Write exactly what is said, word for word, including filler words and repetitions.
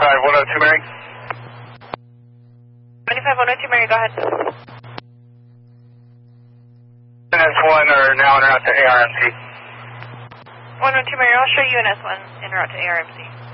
twenty-five one oh two, Mary. twenty-five one oh two, Mary, go ahead. N S one are now en route to A R M C. one oh two, Mary, I'll show you an S one en route to A R M C.